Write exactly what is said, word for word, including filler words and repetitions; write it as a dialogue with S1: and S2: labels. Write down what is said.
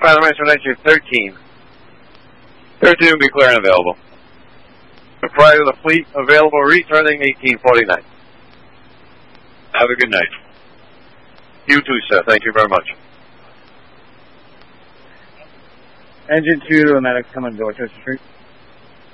S1: Final answer nineteen thirteen. thirteen will be clear and available. Prior to the fleet available returning eighteen forty-nine. Have a good night. You too, sir. Thank you very much.
S2: Engine two to Atlantic, come on, Dorchester Street.